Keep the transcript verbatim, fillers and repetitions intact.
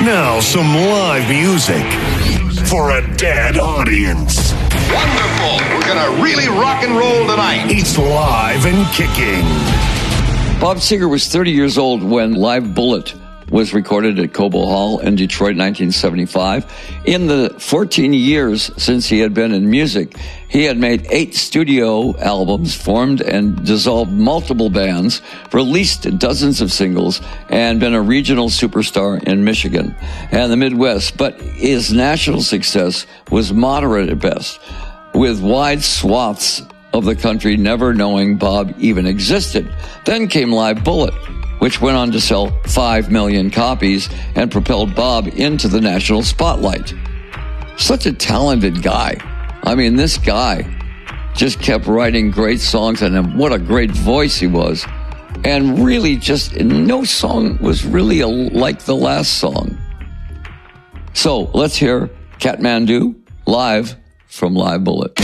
Now, some live music for a dead audience. Wonderful. We're going to really rock and roll tonight. It's Live and Kicking. Bob Seger was thirty years old when Live Bullet was recorded at Cobo Hall in Detroit in nineteen seventy-five. In the fourteen years since he had been in music, he had made eight studio albums, formed and dissolved multiple bands, released dozens of singles, and been a regional superstar in Michigan and the Midwest. But his national success was moderate at best, with wide swaths of the country never knowing Bob even existed. Then came Live Bullet, which went on to sell five million copies and propelled Bob into the national spotlight. Such a talented guy. I mean, this guy just kept writing great songs, and what a great voice he was. And really just, no song was really a, like the last song. So let's hear Kathmandu live from Live Bullet.